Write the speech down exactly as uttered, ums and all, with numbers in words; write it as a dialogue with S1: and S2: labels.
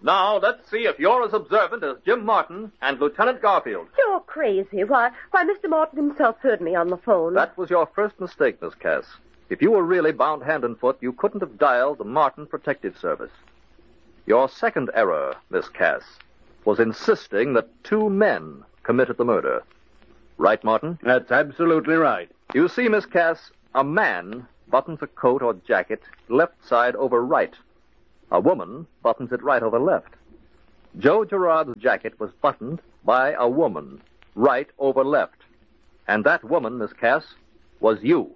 S1: Now, let's see if you're as observant as Jim Martin and Lieutenant Garfield.
S2: You're crazy. Why, why, Mister Martin himself heard me on the phone.
S1: That was your first mistake, Miss Cass. If you were really bound hand and foot, you couldn't have dialed the Martin Protective Service. Your second error, Miss Cass, was insisting that two men committed the murder. Right, Martin?
S3: That's absolutely right.
S1: You see, Miss Cass, a man buttons a coat or jacket left side over right. A woman buttons it right over left. Joe Gerard's jacket was buttoned by a woman, right over left. And that woman, Miss Cass, was you.